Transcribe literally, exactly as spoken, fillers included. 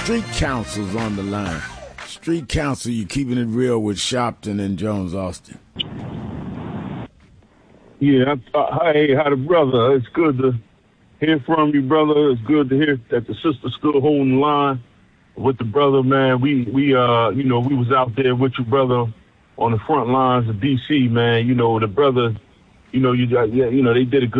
Street Counsel's on the line. Street Counsel, you keeping it real with Sharpton and Jones Austin. Yeah, uh, hey, how the brother? It's good to hear from you, brother. It's good to hear that the sister still holding the line with the brother, man. We, we, uh, you know, we was out there with your brother on the front lines of D C, man. You know, the brother, you know, you got, yeah, you know, they did a good